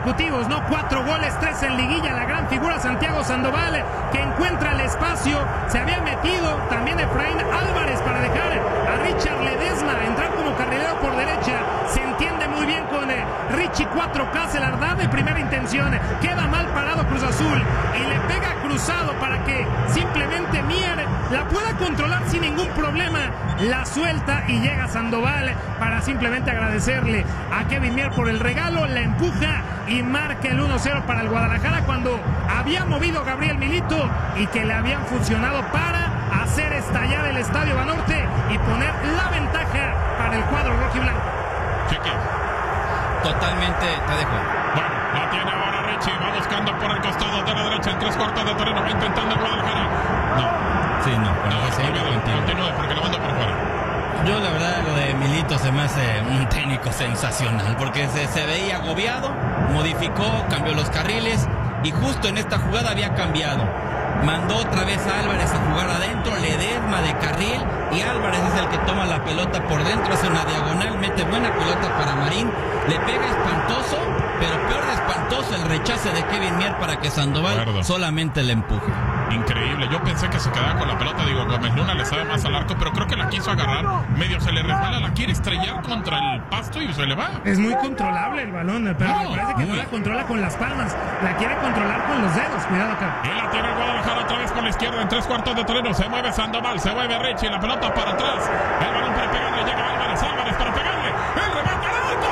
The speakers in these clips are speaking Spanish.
consecutivos, ¿no? 4 goles, 3 en liguilla, la gran figura Santiago Sandoval, que encuentra el espacio, se había metido también Efraín Álvarez para dejar a Richard Ledesma entrar como carrilero por derecha, se entiende muy bien con Richie 4K, se la da de primera intención, queda mal parado Cruz Azul y le pega cruzado para que simplemente Mier la pueda controlar sin ningún problema, la suelta y llega Sandoval para simplemente agradecerle a Kevin Mier por el regalo, la empuja y marca el 1-0 para el Guadalajara cuando había movido Gabriel Milito y que le habían funcionado para hacer estallar el Estadio Banorte y poner la ventaja para el cuadro rojiblanco. Chiqui. Totalmente, te dejo. Bueno, la tiene ahora Richie, va buscando por el costado de la derecha en 3/4 de terreno, va intentando el Guadalajara. Sí, Continúe porque lo mando por fuera. Yo la verdad lo de Milito se me hace un técnico sensacional porque se veía agobiado, modificó, cambió los carriles y justo en esta jugada había cambiado. Mandó otra vez a Álvarez a jugar adentro, Ledesma de carril y Álvarez es el que toma la pelota por dentro, hace una diagonal, mete buena pelota para Marín, le pega espantoso, pero peor de espantoso el rechace de Kevin Mier para que Sandoval solamente le empuje. Increíble, yo pensé que se quedaba con la pelota, digo, Gómez Luna le sabe más al arco, pero creo que la quiso agarrar, medio se le resbala, la quiere estrellar contra el pasto y se le va. Es muy controlable el balón, pero me parece que no la controla con las palmas, la quiere controlar con los dedos, cuidado acá. Y la tiene el Guadalajara otra vez por la izquierda en 3/4 de terreno, se mueve Sandoval, se mueve Richie, la pelota para atrás, el balón para pegarle, llega Álvarez para pegarle, el remate al alto,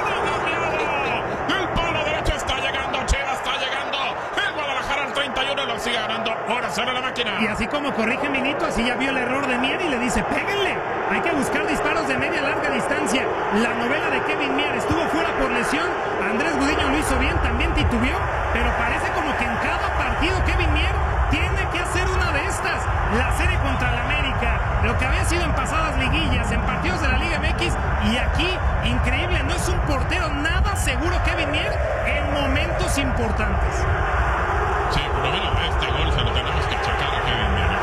el palo derecho está llegando, Chivas está llegando, el Guadalajara al 31 lo sigue ganando, ahora sale la máquina. Y así como corrige Milito, así ya vio el error de Mier y le dice, péguenle, hay que buscar disparos de media larga distancia. La novela de Kevin Mier estuvo fuera por lesión, Andrés Gudiño lo hizo bien, también titubeó, pero parece como que en cada partido Kevin Mier tiene que hacer una de estas, la serie contra el América, lo que había sido en pasadas liguillas, en partidos de la Liga MX, y aquí, increíble, no es un portero nada seguro Kevin Mier en momentos importantes. Sí, por lo menos este gol se lo tenemos que achacar a Kevin Mier,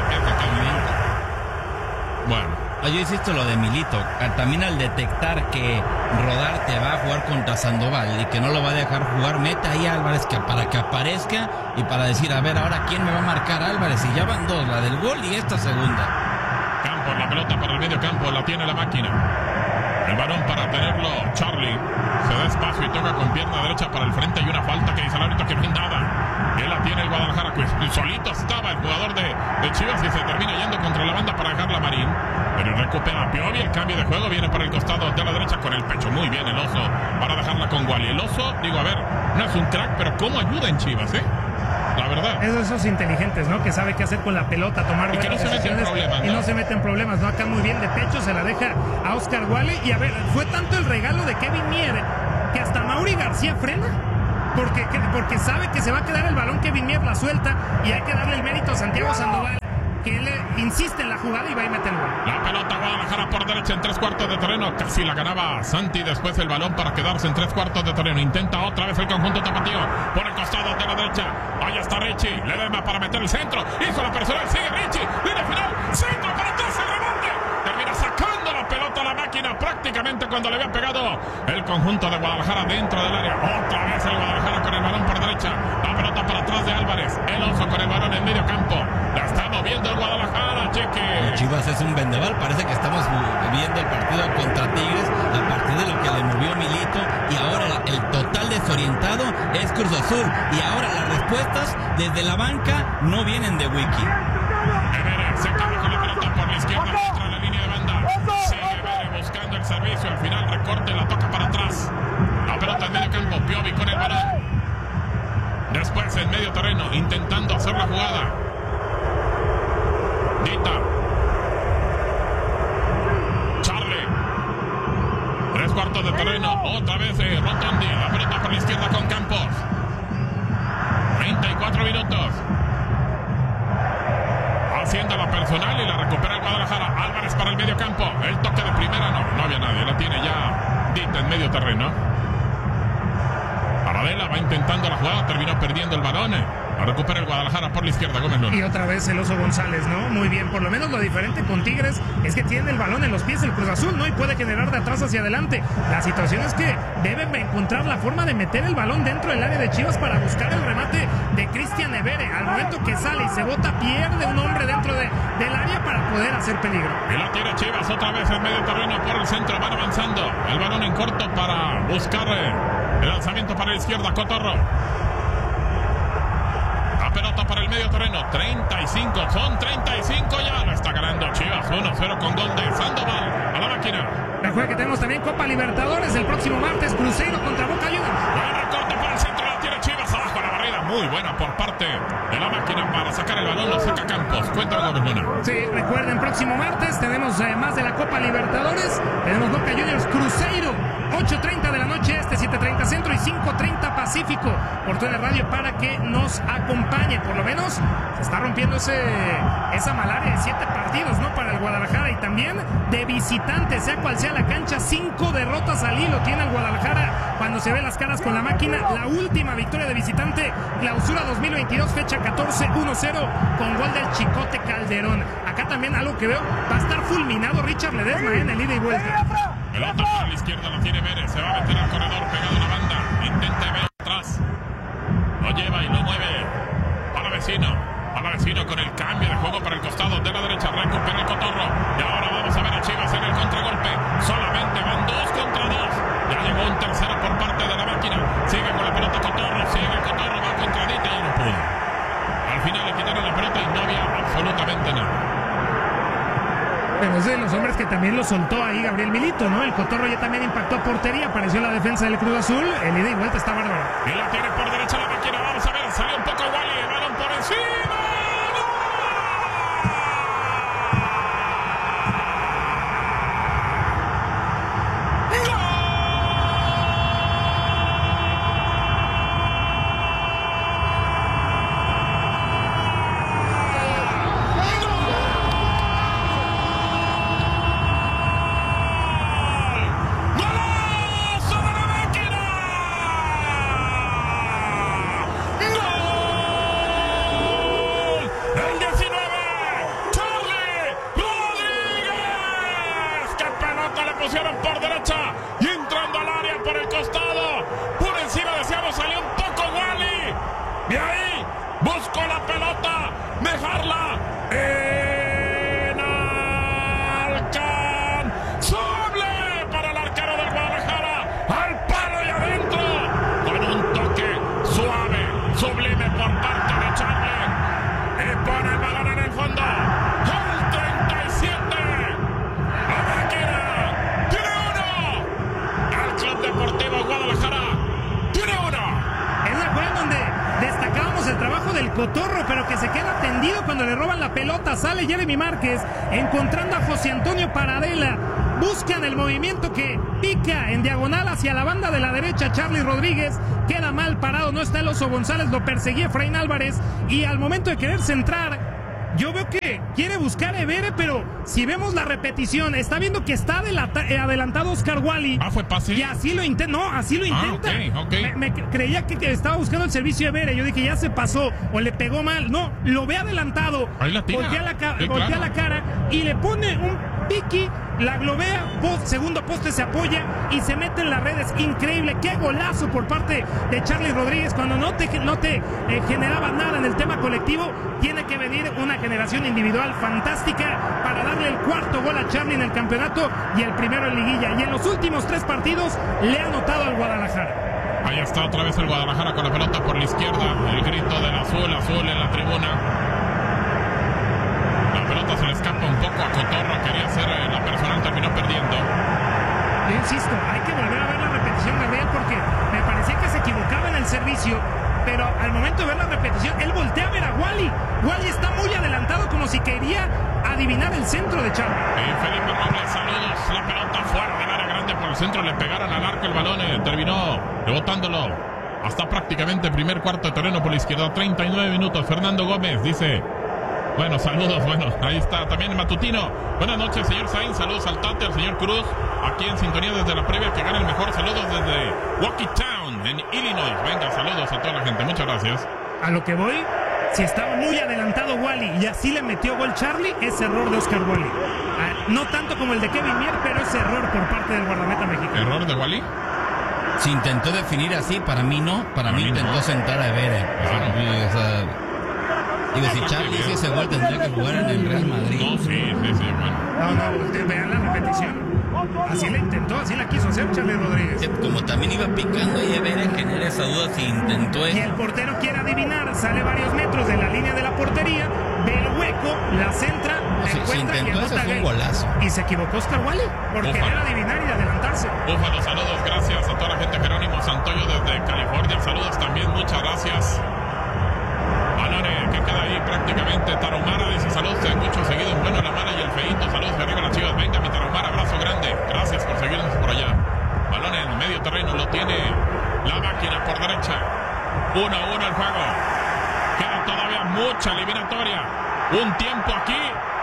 bueno. Yo insisto lo de Milito, también al detectar que Rodarte va a jugar contra Sandoval y que no lo va a dejar jugar, mete ahí a Álvarez para que aparezca y para decir, a ver, ahora quién me va a marcar Álvarez, y ya van dos, la del gol y esta segunda. Campos, la pelota para el medio campo, la tiene la máquina. El balón para tenerlo Charlie, se da espacio y toca con pierna derecha para el frente y una falta que dice el árbitro que bien dada. Él la tiene el Guadalajara, pues solito estaba el jugador de Chivas y se termina yendo contra la banda para dejarla a Marín. Pero recupera Piovi, el cambio de juego viene para el costado de la derecha con el pecho. Muy bien el Oso para dejarla con Wally. El Oso, digo, a ver, no es un crack, pero cómo ayuda en Chivas, la verdad. Esos inteligentes, ¿no? Que sabe qué hacer con la pelota, tomar buenas decisiones y no se meten problemas, ¿no? Acá muy bien de pecho se la deja a Oscar Wally. Y a ver, fue tanto el regalo de Kevin Mier que hasta Mauri García frena. Porque sabe que se va a quedar el balón, Kevin Mier la suelta y hay que darle el mérito a Santiago Sandoval, que él insiste en la jugada y va y mete el gol. La pelota Guadalajara por derecha en 3/4 de terreno, casi la ganaba Santi, después el balón para quedarse en 3/4 de terreno, intenta otra vez el conjunto tapatío, por el costado de la derecha, ahí está Richie, Ledesma para meter el centro, hizo la personal, sigue Richie, línea final, centro para atrás, el rebote, termina sacando la pelota a la máquina prácticamente cuando le había pegado el conjunto de Guadalajara dentro del área, otra vez el Guadalajara con el balón por derecha, la pelota para atrás de Álvarez, el Oso con el balón en medio campo, la está moviendo el Guadalajara, cheque. Chivas es un vendaval, parece que estamos viendo el partido contra Tigres a partir de lo que le movió Milito y ahora el total desorientado es Cruz Azul y ahora las respuestas desde la banca no vienen de Wiki. Evere se cambia con la pelota por la izquierda, entra en la línea de banda, sigue Evere buscando el servicio, al final recorte, la toca para atrás, la pelota en medio campo, Piovi con el balón, después en medio terreno intentando hacer la jugada, Dita, Charlie, 3/4 de terreno, otra vez Rotondi, la pelota por la izquierda con Campos, 34 minutos, haciendo la personal y la recupera el Guadalajara, Álvarez para el medio campo, el toque de primera, no había nadie, la tiene ya Dita en medio terreno, para Adela va intentando la jugada, terminó perdiendo el balón. La recupera el Guadalajara por la izquierda, Gómez Luna. Y otra vez el Oso González, ¿no? Muy bien, por lo menos lo diferente con Tigres es que tiene el balón en los pies del Cruz Azul, ¿no? Y puede generar de atrás hacia adelante. La situación es que deben encontrar la forma de meter el balón dentro del área de Chivas para buscar el remate de Cristian Evere. Al momento que sale y se bota, pierde un hombre dentro del área para poder hacer peligro. Y la tiene Chivas otra vez en medio terreno por el centro, van avanzando. El balón en corto para buscar el lanzamiento para la izquierda, Cotorro. La pelota para el medio terreno, 35, son 35 ya. Lo está ganando Chivas, 1-0 con gol de Sandoval a la máquina. Recuerda que tenemos también Copa Libertadores el próximo martes, Cruzeiro contra Boca Juniors. Buen recorte para el centro, la tiene Chivas, abajo la barrera, muy buena por parte de la máquina para sacar el balón, lo saca Campos. Cuéntanos, Gómez Luna. Sí, recuerden, próximo martes tenemos más de la Copa Libertadores, tenemos Boca Juniors Cruzeiro, 8:30 de la noche 7:30 centro y 5:30 Pacífico, por toda la radio para que nos acompañe. Por lo menos se está rompiendo esa malaria de 7 partidos, ¿no? Para el Guadalajara, y también de visitante, sea cual sea la cancha, 5 derrotas al hilo tiene el Guadalajara cuando se ve las caras con la máquina. La última victoria de visitante, clausura 2022, fecha 14, 1-0 con gol del Chicote Calderón. Acá también algo que veo, va a estar fulminado Richard Ledesma en el ida y vuelta. Pelota para la izquierda, la tiene Vélez, se va a meter al corredor pegado a la banda, intenta ver atrás, lo lleva y lo mueve para vecino con el cambio de juego para el costado de la derecha, recupera el Cotorro, y ahora vamos a ver a Chivas en el contragolpe, solamente van 2 contra 2, ya llegó un tercero por parte de la máquina, sigue con la pelota Cotorro, va contra Dita y no pudo, al final le quitaron la pelota y no había absolutamente nada. Pero es de los hombres que también lo soltó ahí Gabriel Milito, ¿no? El Cotorro ya también impactó a portería, apareció la defensa del Cruz Azul, el ida y vuelta está bárbaro. Y la tiene por derecha la máquina, vamos a ver, salió un poco Wally, el balón por encima. Por derecha y entrando al área por el costado, por encima decíamos, salió un poco Wally, y ahí buscó la pelota, dejarla inalcanzable para el arquero del Guadalajara, al palo y adentro, con un toque suave, sublime por parte de Charlie, y pone el balón en el fondo. Deportivo Guadalajara tiene uno. Es la jugada donde destacábamos el trabajo del Cotorro, pero que se queda tendido cuando le roban la pelota. Sale Jeremy Márquez encontrando a José Antonio Paradela. Buscan el movimiento que pica en diagonal hacia la banda de la derecha. Charlie Rodríguez queda mal parado, no está el Oso González, lo perseguía Efraín Álvarez, y al momento de querer centrar, yo veo que quiere buscar a Evere, pero si vemos la repetición, está viendo que está adelantado Oscar Wally. ¿Fue pase? Y así lo intenta. No, así lo intenta. Okay. Me creía que estaba buscando el servicio de Evere. Yo dije, ya se pasó o le pegó mal. No, lo ve adelantado. Ahí la tira. Voltea la cara y le pone un piqui, la globea, segundo poste, se apoya y se mete en las redes. Increíble, qué golazo por parte de Charlie Rodríguez. Cuando no te generaba nada en el tema colectivo, tiene que venir una generación individual fantástica para darle el cuarto gol a Charlie en el campeonato y el primero en liguilla. Y en los últimos 3 partidos le ha anotado al Guadalajara. Ahí está otra vez el Guadalajara con la pelota por la izquierda. El grito del azul en la tribuna. La pelota se le escapa un poco a Cotorro, quería hacer la personal, terminó perdiendo. Yo insisto, hay que volver a ver la repetición, Gabriel, porque me parecía que se equivocaba en el servicio, pero al momento de ver la repetición, él voltea a ver a Wally. Wally está muy adelantado, como si quería adivinar el centro de Charlie. Y Felipe Robles, saludos. La pelota fuera del área grande por el centro, le pegaron al arco el balón, terminó rebotándolo hasta prácticamente primer cuarto de terreno por la izquierda. 39 minutos. Fernando Gómez dice: Bueno, saludos, bueno, ahí está también Matutino. Buenas noches, señor Sainz, saludos al Tate, al señor Cruz, aquí en sintonía desde la previa, que gane el mejor. Saludos desde Waukee-Town, en Illinois. Venga, saludos a toda la gente, muchas gracias. A lo que voy, si estaba muy adelantado Wally y así le metió gol Charlie, es error de Oscar Wally. No tanto como el de Kevin Mier, pero es error por parte del guardameta mexicano. ¿Error de Wally? Se intentó definir así, para mí no. Para mí intentó no sentar a Evere. Digo, si Charlie hizo ese gol, tendría que jugar en el Real Madrid. No, sí, bueno. No, vean la repetición. Así la intentó, así la quiso hacer Charlie Rodríguez. Como también iba picando y Evere genera esa duda si intentó eso. Y el portero quiere adivinar, sale varios metros de la línea de la portería, ve el hueco, la centra, la encuentra y intentó eso, fue un golazo. Y se equivocó Oscar Wally por querer adivinar y adelantarse. Búfalo, saludos, gracias a toda la gente. Jerónimo Santoyo desde California, saludos también, muchas gracias. Valore, que queda ahí prácticamente. Tarahumara dice saludos, muchos seguidos, bueno, la mala y el feíto, saludos de arriba las Chivas. Venga, mi Tarahumara, abrazo grande, gracias por seguirnos por allá. Balón en el medio terreno, lo tiene la máquina por derecha. 1-1 el juego. Queda todavía mucha eliminatoria. Un tiempo aquí.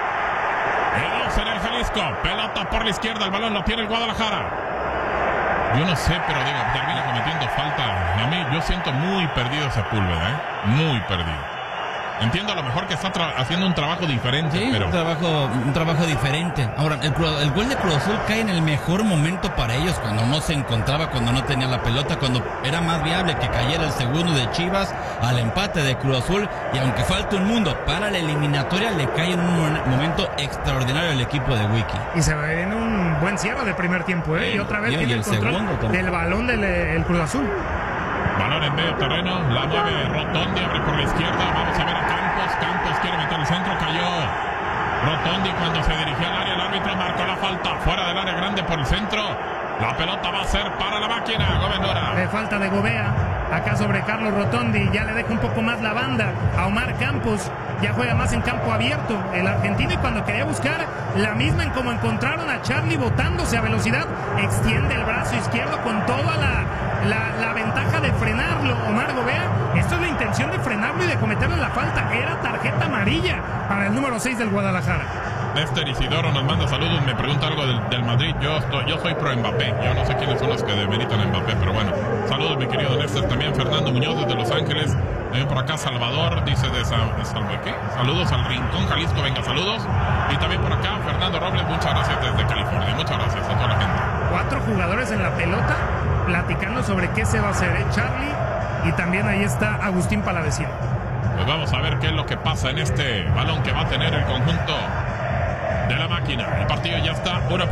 Y 2 en el Jalisco. Pelota por la izquierda, el balón lo tiene el Guadalajara. Yo no sé, pero digo, termina cometiendo falta. A mí, yo siento muy perdido Sepúlveda, muy perdido. Entiendo a lo mejor que está haciendo un trabajo diferente, sí, pero... un trabajo diferente. Ahora, el gol de Cruz Azul cae en el mejor momento para ellos, cuando no se encontraba, cuando no tenía la pelota, cuando era más viable que cayera el segundo de Chivas al empate de Cruz Azul, y aunque falte un mundo para la eliminatoria, le cae en un momento extraordinario al equipo de Wiki. Y se viene un buen cierre de primer tiempo, y otra vez tiene el control del balón del Cruz Azul. Balón en medio terreno, la mueve Rotondi, abre por la izquierda, vamos a ver a Campos quiere meter el centro, cayó Rotondi cuando se dirigía al área, el árbitro marcó la falta, fuera del área grande por el centro, la pelota va a ser para la máquina, Gómez Lora. De falta de Gobea, acá sobre Carlos Rotondi, ya le deja un poco más la banda a Omar Campos, ya juega más en campo abierto el argentino, y cuando quería buscar la misma en como encontraron a Charlie botándose a velocidad, extiende el brazo izquierdo con toda la ventaja de frenarlo Omar Gobea. Esto es la intención de frenarlo y de cometerle la falta. Era tarjeta amarilla para el número 6 del Guadalajara. Néstor Isidoro nos manda saludos, me pregunta algo del Madrid. Yo soy pro Mbappé, yo no sé quiénes son los que demeritan a Mbappé, pero bueno, saludos mi querido Néstor. También Fernando Muñoz desde Los Ángeles, también por acá Salvador, dice de ¿qué? Saludos al Rincón Jalisco, venga, saludos. Y también por acá Fernando Robles, muchas gracias desde California, muchas gracias a toda la gente. 4 jugadores en la pelota platicando sobre qué se va a hacer, Charlie, y también ahí está Agustín Palavecino. Pues vamos a ver qué es lo que pasa en este balón que va a tener el conjunto de la máquina. El partido ya está 1-1.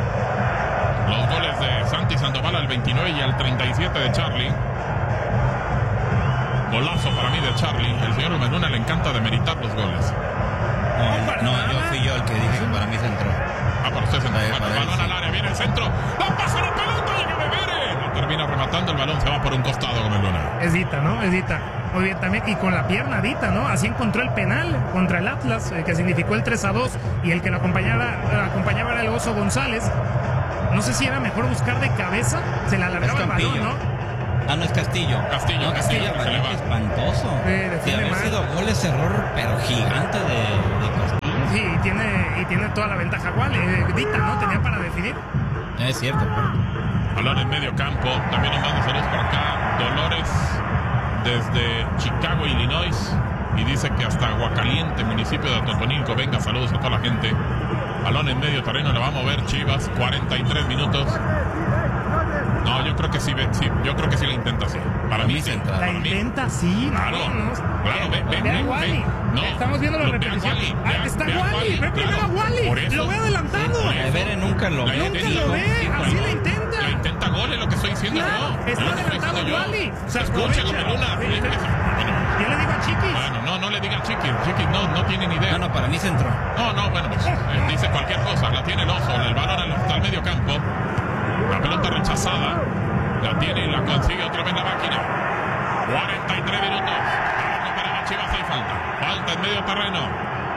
Los goles de Santi Sandoval al 29 y al 37 de Charlie. Golazo para mí de Charlie. El señor Menuna le encanta demeritar los goles. No, yo fui yo el que dije que para mí se entró. Por usted se entró. Bueno, balón al área, viene el centro. ¡La pasa la pelota! ¡Llega Bebere! La termina rematando, el balón se va por un costado, Gómez Luna. Es Dita, ¿no? Es Dita. Muy bien también, y con la pierna Dita, ¿no? Así encontró el penal contra el Atlas, que significó el 3-2, y el que lo acompañaba era el Oso González. No sé si era mejor buscar de cabeza, se le alargaba el balón, ¿no? Ah, no, es Castillo. Castillo, se le va. Espantoso. Sí, había sido gol ese error, pero gigante de Castillo. Sí, y tiene toda la ventaja igual. Dita, ¿no? Tenía para definir. Es cierto. Balón en medio campo. También nos manda saludos por acá. Dolores desde Chicago, Illinois. Y dice que hasta Aguacaliente, municipio de Atotonilco. Venga, saludos a toda la gente. Balón en medio terreno, le va a mover Chivas. 43 minutos. No, yo creo que sí, yo creo que sí la intenta así. Para mí sí. La intenta sí. Claro, claro, ven. No, estamos viendo la repetición. Está Wally, ve primero a Wally. Lo ve adelantado. Evere nunca lo ve. Nunca lo ve, así la intenta. La intenta gol, es lo que estoy diciendo yo. Está adelantado Wally. Escuche, Luna. Yo le digo a Chiquis. Bueno, no le diga a Chiquis. Chiquis no tiene ni idea. No, para mí se entró. No, bueno, pues dice cualquier cosa. La tiene el Oso, el balón hasta el medio campo. La pelota rechazada. La tiene y la consigue otra vez la máquina. 43 minutos. Para Chivas hay falta. Falta en medio terreno.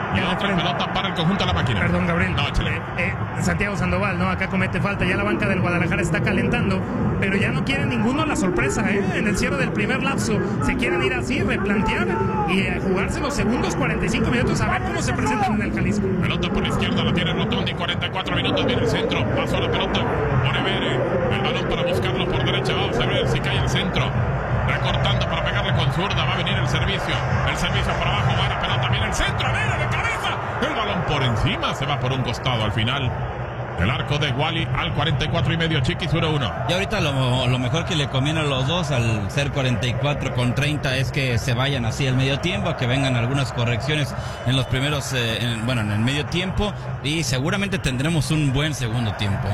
Y otra pelota para el conjunto de la máquina. Perdón, Gabriel. No, échale. Santiago Sandoval, ¿no? Acá comete falta. Ya la banca del Guadalajara está calentando. Pero ya no quiere ninguno la sorpresa, ¿eh? En el cierre del primer lapso. Se quieren ir así, replantear y jugarse los segundos 45 minutos a ver cómo se presentan en el Jalisco. Pelota por la izquierda, la tiene Rotondi. 44 minutos, viene el centro. Pasó la pelota. Pone Vere. El balón para buscarlo por derecha. Vamos a ver si cae el centro. Recortando para pegarle con zurda. Va a venir el servicio. El servicio por abajo. Buena pelota. Viene el centro. Vere de cabeza. El balón por encima. Se va por un costado al final. El arco de Wally al 44 y medio. Chiquis 1-1. Y ahorita lo mejor que le conviene a los dos al ser 44 con 30 es que se vayan así al medio tiempo, que vengan algunas correcciones en los primeros, en el medio tiempo, y seguramente tendremos un buen segundo tiempo.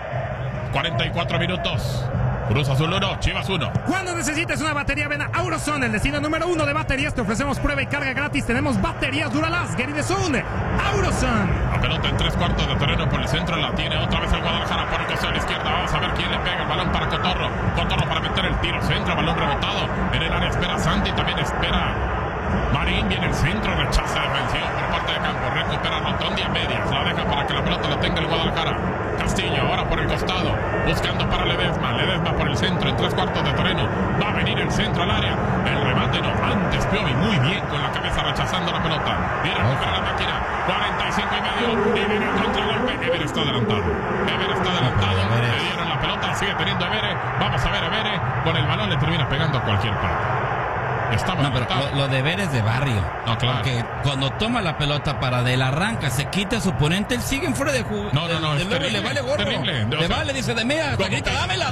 44 minutos. Cruz Azul 1, Chivas 1. Cuando necesites una batería, ven a Auroson, el destino número 1 de baterías. Te ofrecemos prueba y carga gratis. Tenemos baterías Duralast, Get in the Zone, Auroson. La pelota en 3/4 de terreno por el centro. La tiene otra vez el Guadalajara por el costado a la izquierda. Vamos a ver quién le pega el balón para Cotorro. Cotorro para meter el tiro centro. Balón rebotado. En el área espera Santi. También espera Marín. Viene el centro. Rechaza defensivo por parte de campo. Recupera Rotondi a medias. La deja para que la pelota la tenga el Guadalajara. Castillo ahora por el costado. Buscando para Ledesma. Ledesma por el centro en 3/4 de terreno. Va a venir el centro al área. El remate no. Antes Piovi muy bien con la cabeza rechazando la pelota. Viene a buscar a la máquina. 45 y medio. Y viene el contragolpe. Ever está adelantado. Ever está adelantado. Le dieron la pelota. Sigue teniendo Ever. Vamos a ver Ever. Con el balón le termina pegando a cualquier parte. No, pero lo de Ver es de barrio. No, claro. Porque cuando toma la pelota para del arranca, se quita a su oponente, él sigue en fuera de juego. No, es terrible, le vale gorro. Terrible. Le vale, dice de media, hasta grita, dámela.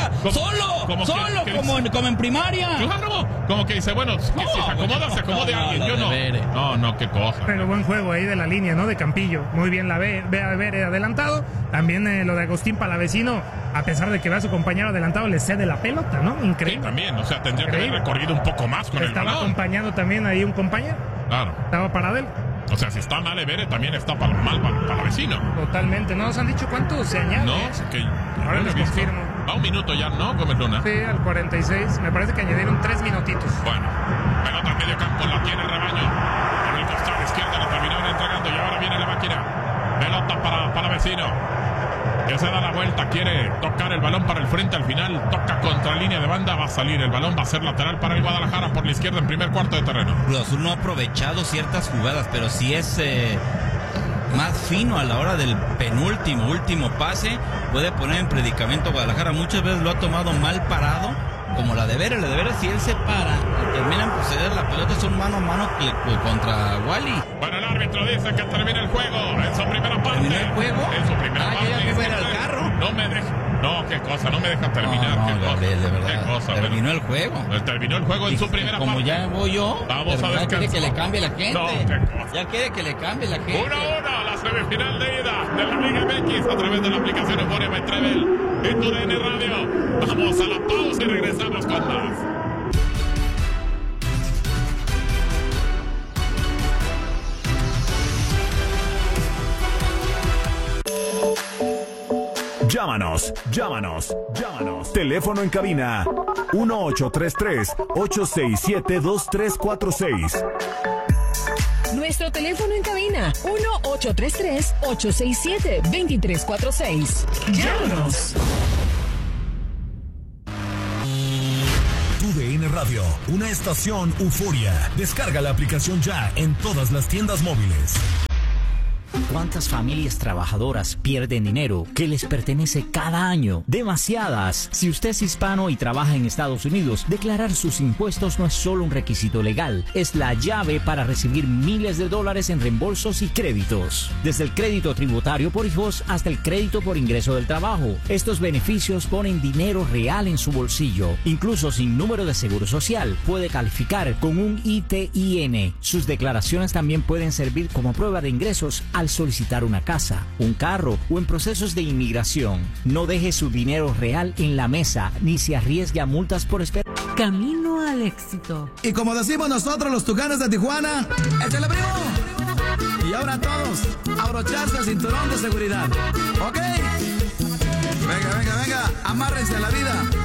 Solo, como en primaria. Claro, como que dice, bueno, que si se acomoda, se acomode alguien. Yo no. No, qué cosa. Pero buen juego ahí de la línea, ¿no? De Campillo. Muy bien la ve a ver adelantado. También lo de Agustín Palavecino, a pesar de que ve a su compañero adelantado, le cede la pelota, ¿no? Increíble. Sí, también, o sea, tendría que haber recorrido un poco más con el balón. Estaba acompañando también ahí un compañero. Claro. Estaba parado él. O sea, si está mal Evere, también está mal para vecino. Totalmente. ¿No nos han dicho cuánto se añade? No, que ahora les confirmo. Va un minuto ya, ¿no, Gómez Luna? Sí, al 46. Me parece que añadieron 3 minutitos. Bueno, pelota en medio campo, la tiene Rebaño. Por el costado izquierdo la terminaron entregando y ahora viene la máquina. Pelota para vecino. Que se da la vuelta, quiere tocar el balón para el frente, al final toca contra línea de banda, va a salir el balón, va a ser lateral para el Guadalajara por la izquierda en primer cuarto de terreno. Cruz Azul no ha aprovechado ciertas jugadas, pero sí es más fino a la hora del último pase, puede poner en predicamento a Guadalajara. Muchas veces lo ha tomado mal parado, como la de Vera. Si él se para y terminan por ceder la pelota, es un mano a mano contra Wally. Bueno, el árbitro dice que termina el juego en su primera parte. ¿Terminó el juego? En su primera parte. Ya que fuera el carro. No me deja. No, qué cosa, no me deja terminar. No, qué Gabriel, cosa, de verdad. Qué cosa, terminó el juego. Terminó el juego en su primera como parte. Como ya voy yo, vamos a ver. Ya quiere que le cambie la gente. No, qué cosa. Ya quiere que le cambie la gente. 1-1, la semifinal de ida de la Liga MX a través de la aplicación Euforia Betrebel en tu DN Radio. Vamos a la pausa y regresamos con más. Llámanos. Teléfono en cabina 1833-867-2346. Nuestro teléfono en cabina 1833-867-2346. Llámanos. Tu DN Radio, una estación Euforia. Descarga la aplicación ya en todas las tiendas móviles. ¿Cuántas familias trabajadoras pierden dinero que les pertenece cada año? Demasiadas. Si usted es hispano y trabaja en Estados Unidos, declarar sus impuestos no es solo un requisito legal, es la llave para recibir miles de dólares en reembolsos y créditos. Desde el crédito tributario por hijos hasta el crédito por ingreso del trabajo. Estos beneficios ponen dinero real en su bolsillo. Incluso sin número de seguro social, puede calificar con un ITIN. Sus declaraciones también pueden servir como prueba de ingresos al solicitar una casa, un carro o en procesos de inmigración. No deje su dinero real en la mesa ni se arriesgue a multas por esperar. Camino al éxito. Y como decimos nosotros los Tucanes de Tijuana, ¡échale, primo! Y ahora todos, abrocharse el cinturón de seguridad. ¿Ok? Venga, amárrense a la vida.